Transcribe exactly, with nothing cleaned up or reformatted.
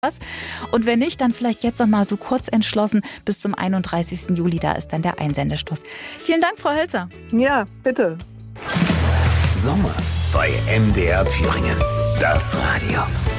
Und wenn nicht, dann vielleicht jetzt noch mal so kurz entschlossen bis zum einunddreißigsten Juli, da ist dann der Einsendeschluss. Vielen Dank, Frau Hölzer. Ja, bitte. Sommer bei M D R Thüringen. Das Radio.